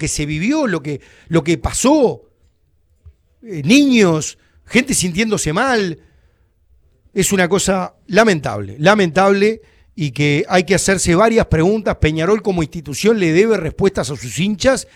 que se vivió, lo que pasó, niños, gente sintiéndose mal, es una cosa lamentable, y que hay que hacerse varias preguntas. Peñarol como institución le debe respuestas a sus hinchas